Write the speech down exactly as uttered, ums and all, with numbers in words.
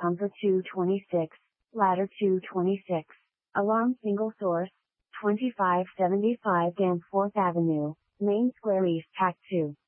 pumper two twenty-six, ladder two twenty-six, alarm single source, twenty-five seventy-five Danforth Avenue, Main Square East Tac two.